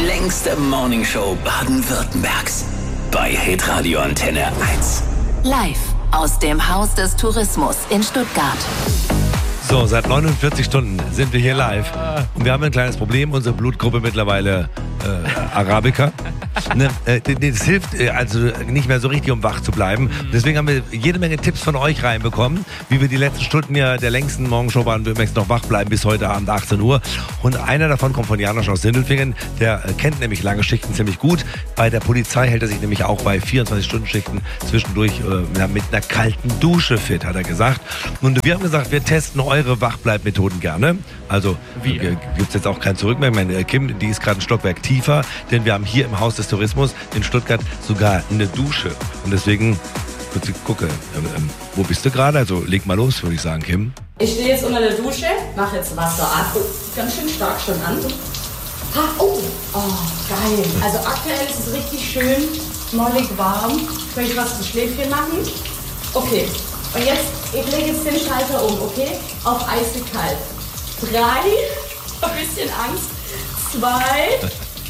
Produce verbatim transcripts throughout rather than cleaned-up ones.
längste Morningshow Baden-Württembergs. Bei Hitradio Antenne eins. Live aus dem Haus des Tourismus in Stuttgart. So, seit neunundvierzig Stunden sind wir hier live. Und wir haben ein kleines Problem. Unsere Blutgruppe mittlerweile äh, Arabica. Ne, äh, das hilft äh, also nicht mehr so richtig, um wach zu bleiben. Deswegen haben wir jede Menge Tipps von euch reinbekommen, wie wir die letzten Stunden ja der längsten Morgenshow Baden-Württembergs noch wach bleiben bis heute Abend achtzehn Uhr. Und einer davon kommt von Janosch aus Sindelfingen. Der äh, kennt nämlich lange Schichten ziemlich gut. Bei der Polizei hält er sich nämlich auch bei vierundzwanzig-Stunden-Schichten zwischendurch äh, mit einer kalten Dusche fit, hat er gesagt. Und wir haben gesagt, wir testen eure Wachbleibmethoden gerne. Also äh, gibt es jetzt auch kein Zurück mehr. Meine Kim, die ist gerade ein Stockwerk tiefer, denn wir haben hier im Haus des Tourismus in Stuttgart sogar eine Dusche. Und deswegen, kurz gucke, ähm, wo bist du gerade? Also leg mal los, würde ich sagen, Kim. Ich stehe jetzt unter der Dusche, mache jetzt Wasser ab. Ganz schön stark schon an. Ha, oh, oh, geil. Also aktuell ist es richtig schön mollig warm. Möchte ich was zum Schläfchen machen? Okay, und jetzt, ich lege jetzt den Schalter um, okay? Auf eisig kalt. Drei, ein bisschen Angst. Zwei.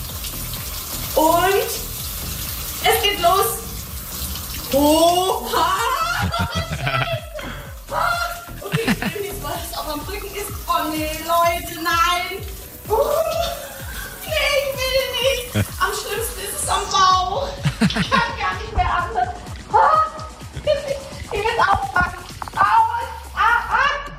Und es geht los. Oh, ha. Okay, ich will nicht, weil es auch am Rücken ist. Oh nee, Leute, nein. Uh, nee, ich will nicht. Am schlimmsten ist es am Bauch. Ich kann gar nicht mehr anders. Ich will es aufpacken. Aus. Ah,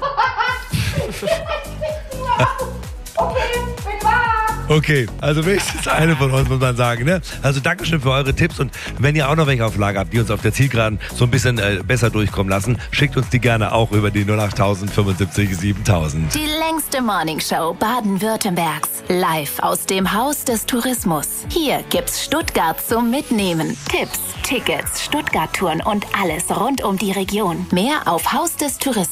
ah. Okay, bin wach. Okay, also wenigstens eine von uns, muss man sagen. Ne? Also Dankeschön für eure Tipps und wenn ihr auch noch welche auf Lager habt, die uns auf der Zielgeraden so ein bisschen äh, besser durchkommen lassen, schickt uns die gerne auch über die null acht null null fünfundsiebzig siebentausend. Die längste Morningshow Baden-Württembergs. Live aus dem Haus des Tourismus. Hier gibt's Stuttgart zum Mitnehmen. Tipps, Tickets, Stuttgart-Touren und alles rund um die Region. Mehr auf Haus des Tourismus.